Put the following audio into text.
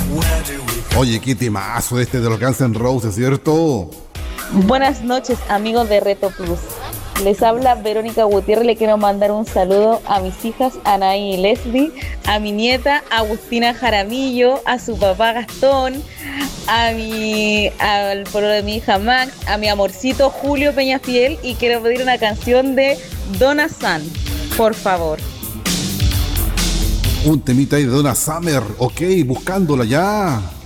Oye, qué temazo este de los Guns N' Roses, ¿cierto? Buenas noches, amigos de Reto Plus. Les habla Verónica Gutiérrez. Le quiero mandar un saludo a mis hijas Anaí y Leslie, a mi nieta Agustina Jaramillo, a su papá Gastón, al pueblo de mi hija Max, a mi amorcito Julio Peñafiel, y quiero pedir una canción de Donna San, por favor. Un temita ahí de Donna Summer, ok, buscándola ya.